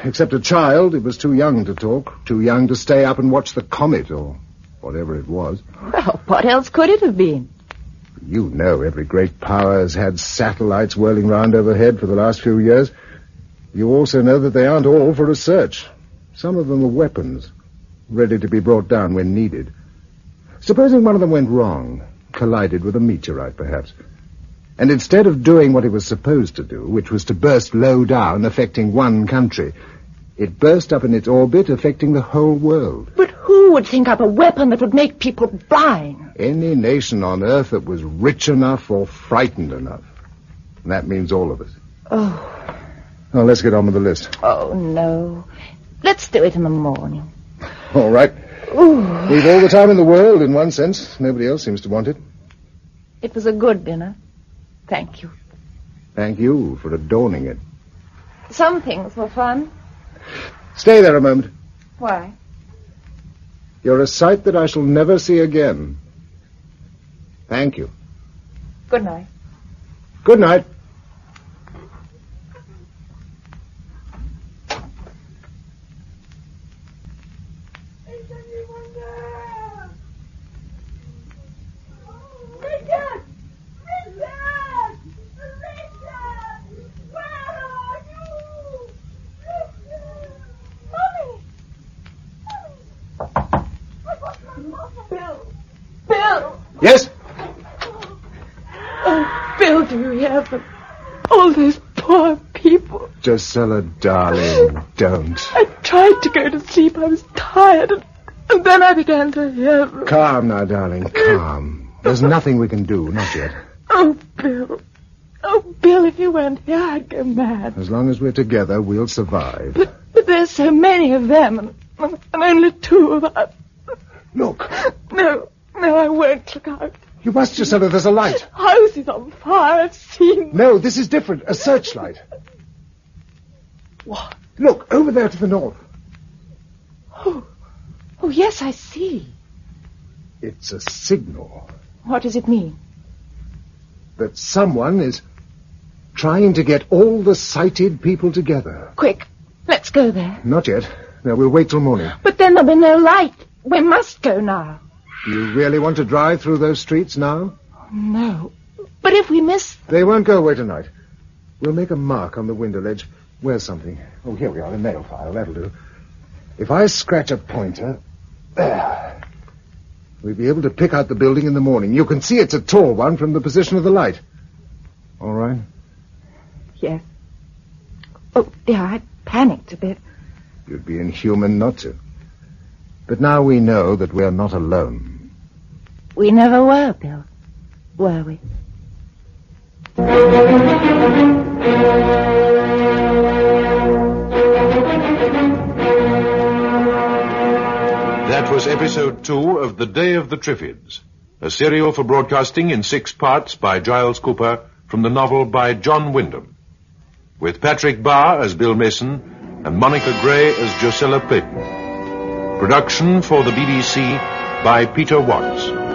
Except a child, it was too young to talk, too young to stay up and watch the comet, or whatever it was. Well, what else could it have been? You know every great power has had satellites whirling round overhead for the last few years. You also know that they aren't all for research. Some of them are weapons, ready to be brought down when needed. Supposing one of them went wrong, collided with a meteorite, perhaps. And instead of doing what it was supposed to do, which was to burst low down, affecting one country, it burst up in its orbit, affecting the whole world. But who would think up a weapon that would make people blind? Any nation on Earth that was rich enough or frightened enough. And that means all of us. Oh. Well, let's get on with the list. Oh, no. Let's do it in the morning. All right. Ooh. We've all the time in the world, in one sense. Nobody else seems to want it. It was a good dinner. Thank you. Thank you for adorning it. Some things were fun. Stay there a moment. Why? You're a sight that I shall never see again. Thank you. Good night. Good night. Yes? Oh, Bill, do you hear them? All those poor people. Gisela, darling, don't. I tried to go to sleep. I was tired, and then I began to hear them. Calm now, darling, calm. There's nothing we can do, not yet. Oh, Bill. Oh, Bill, if you weren't here, I'd go mad. As long as we're together, we'll survive. But there's so many of them, and only two of us. Look. No, I won't look out. You must, Gisela, there's a light. House is on fire, I've seen. No, this is different. A searchlight. What? Look, over there to the north. Oh, yes, I see. It's a signal. What does it mean? That someone is trying to get all the sighted people together. Quick, let's go there. Not yet. No, we'll wait till morning. But then there'll be no light. We must go now. Do you really want to drive through those streets now? No. But if we miss... They won't go away tonight. We'll make a mark on the window ledge. Where's something? Oh, here we are, a nail file. That'll do. If I scratch a pointer... There. We'll be able to pick out the building in the morning. You can see it's a tall one from the position of the light. All right? Yes. Oh, dear, I panicked a bit. You'd be inhuman not to. But now we know that we're not alone. We never were, Bill. Were we? That was episode 2 of The Day of the Triffids, a serial for broadcasting in 6 parts by Giles Cooper from the novel by John Wyndham, with Patrick Barr as Bill Mason and Monica Gray as Gisela Peyton. Production for the BBC by Peter Watts.